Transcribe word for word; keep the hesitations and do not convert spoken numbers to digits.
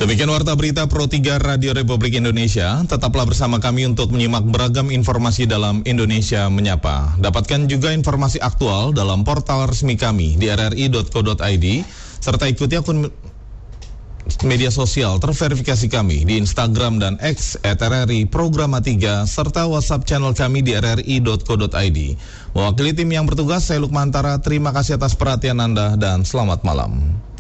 Demikian Warta Berita Pro tiga Radio Republik Indonesia. Tetaplah bersama kami untuk menyimak beragam informasi dalam Indonesia Menyapa. Dapatkan juga informasi aktual dalam portal resmi kami di r r i dot co dot i d, serta ikuti akun media sosial terverifikasi kami di Instagram dan X et r r i Programa tiga, serta WhatsApp channel kami di r r i dot co dot i d. Mewakili tim yang bertugas, saya Lukmantara. Terima kasih atas perhatian Anda dan selamat malam.